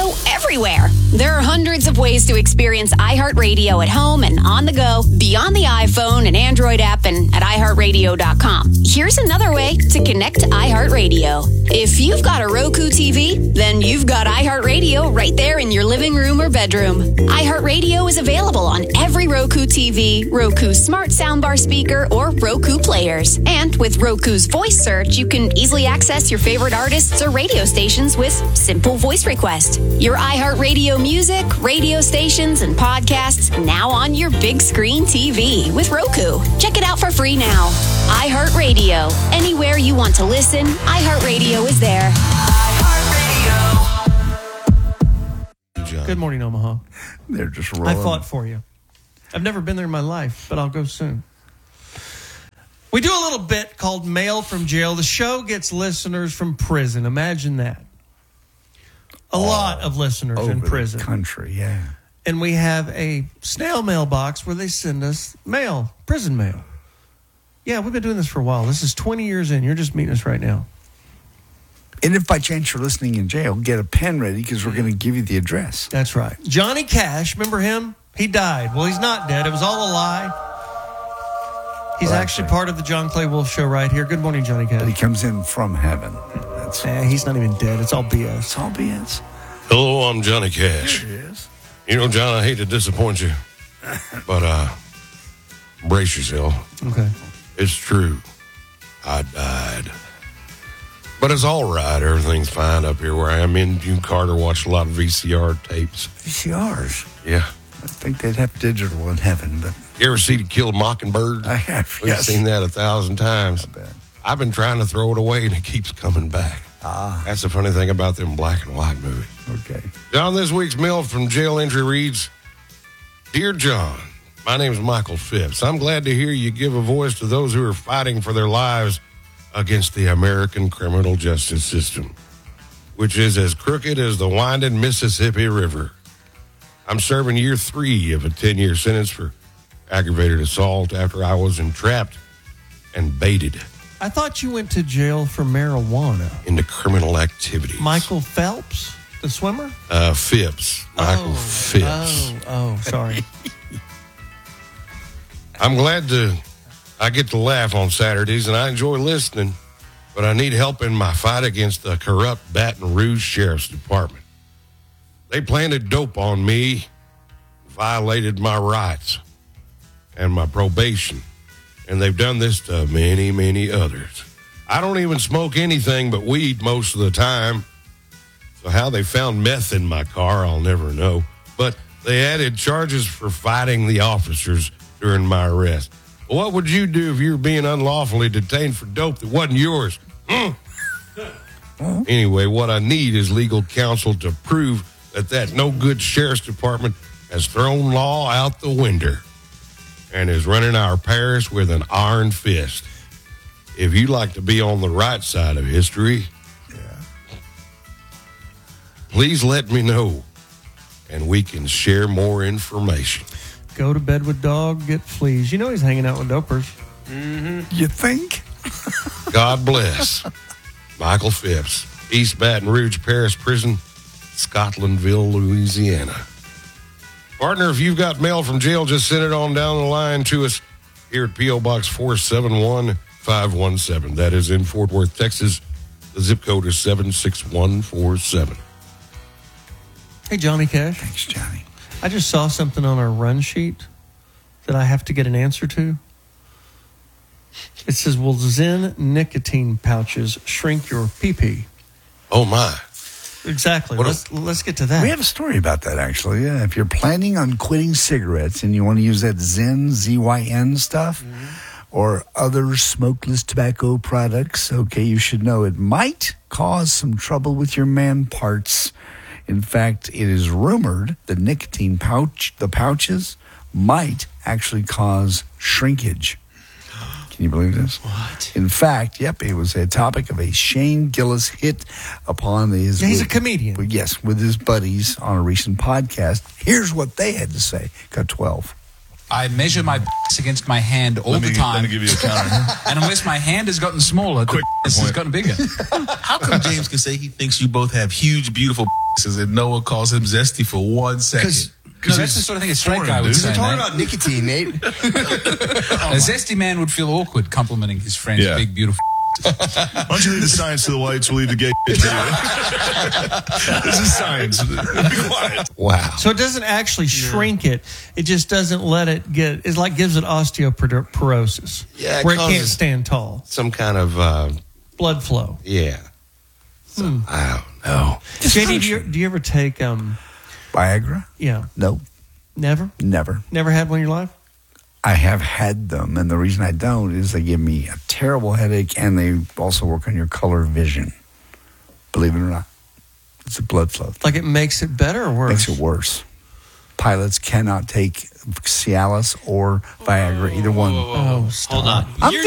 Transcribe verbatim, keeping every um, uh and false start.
radio everywhere. There are hundreds of ways to experience iHeartRadio at home and on the go, beyond the iPhone and Android app and at i heart radio dot com. Here's another way to connect to iHeartRadio. If you've got a Roku T V, then you've got iHeartRadio right there in your living room or bedroom. iHeartRadio is available on every Roku T V, Roku smart soundbar speaker, or Roku players. And with Roku's voice search, you can easily access your favorite artists or radio stations with simple voice request. Your iHeartRadio music, radio stations, and podcasts now on your big screen T V with Roku. Check it out for free now. iHeartRadio. Anywhere you want to listen, iHeartRadio is there. Good morning, Omaha. They're just rolling. I fought for you. I've never been there in my life, but I'll go soon. We do a little bit called Mail from Jail. The show gets listeners from prison. Imagine that. A All lot of listeners in prison. The country, yeah. And we have a snail mail box where they send us mail, prison mail. Yeah, we've been doing this for a while. This is twenty years in. You're just meeting us right now. And if by chance you're listening in jail, get a pen ready because we're going to give you the address. That's right. Johnny Cash, remember him? He died. Well, he's not dead. It was all a lie. He's Well, actually actually- part of the John Clay Wolf Show right here. Good morning, Johnny But he Cash. comes in from heaven. That's Eh, he's not even dead. It's all B S. it's all B S. Hello, I'm Johnny Cash. There it is. You know, John, I hate to disappoint you, but uh, brace yourself. Okay. It's true. I died. But it's all right. Everything's fine up here where I am. Me and June Carter watched a lot of V C R tapes. V C Rs. Yeah. I think they'd have digital in heaven, but You ever see To Kill a Mockingbird? I have. We've Yes. seen that a thousand times. I bet. I've been trying to throw it away, and it keeps coming back. Ah, That's the funny thing about them black and white movies. okay. John, this week's mail from jail entry reads, Dear John, my name is Michael Phipps. I'm glad to hear you give a voice to those who are fighting for their lives against the American criminal justice system, which is as crooked as the winding Mississippi River. I'm serving year three of a ten-year sentence for aggravated assault after I was entrapped and baited I thought you went to jail for marijuana. into criminal activities. Michael Phelps, the swimmer? Uh, Phipps. Michael oh, Phipps. Oh, oh, sorry. I'm glad to I get to laugh on Saturdays, and I enjoy listening, but I need help in my fight against the corrupt Baton Rouge Sheriff's Department. They planted dope on me, violated my rights and my probation, and they've done this to many, many others. I don't even smoke anything but weed most of the time, so how they found meth in my car, I'll never know. But they added charges for fighting the officers during my arrest. What would you do if you were being unlawfully detained for dope that wasn't yours? Mm. Anyway, what I need is legal counsel to prove that that no-good sheriff's department has thrown law out the window and is running our parish with an iron fist. If you'd like to be on the right side of history, please let me know, and we can share more information. Go to bed with dog, get fleas. You know he's hanging out with dopers. You think? God bless. Michael Phipps, East Baton Rouge Parish Prison, Scotlandville, Louisiana. Partner, if you've got mail from jail, just send it on down the line to us here at P O Box four seven one five one seven. That is in Fort Worth, Texas. The zip code is seven six one four seven. Hey, Johnny Cash. Thanks, Johnny. I just saw something on our run sheet that I have to get an answer to. It says, will Zen nicotine pouches shrink your pee-pee? Oh, my. Exactly. What a- Let's, let's get to that. We have a story about that, actually. Yeah, if you're planning on quitting cigarettes and you want to use that Zyn, Z Y N stuff, or other smokeless tobacco products, okay, you should know it might cause some trouble with your man parts. In fact, it is rumored the nicotine pouch, the pouches, might actually cause shrinkage. Can you believe this? What? In fact, yep, it was a topic of a Shane Gillis hit upon his... Yeah, he's a comedian. Well, yes, with his buddies on a recent podcast. Here's what they had to say. Cut twelve. I measure my b****s against my hand all Let me, the time. let me give you a counter. And unless my hand has gotten smaller, the Quick b****s has point. gotten bigger. How come James can say he thinks you both have huge, beautiful b****s and Noah calls him zesty for one second? No, that's the sort of thing a straight foreign, guy would dude. say, We're talking Nate. about nicotine, Nate. A zesty man would feel awkward complimenting his friend's Yeah. big, beautiful. Why don't you leave the science to the whites? We'll leave the gay to you. This is science. Be quiet. Wow. So it doesn't actually shrink it. It just doesn't let it get, it's like gives it osteoporosis. Yeah, it where it can't causes- stand tall. Some kind of, uh, Blood flow. yeah. So, I don't know. J D, do you, do you ever take, um, Viagra? yeah, No, never? never. Never had one in your life? I have had them, and the reason I don't is they give me a terrible headache, and they also work on your color vision. Believe it or not, it's a blood flow. Like it makes it better or worse? Makes it worse. Pilots cannot take Cialis or Viagra, either one. Oh, stop. Hold on. I'm You're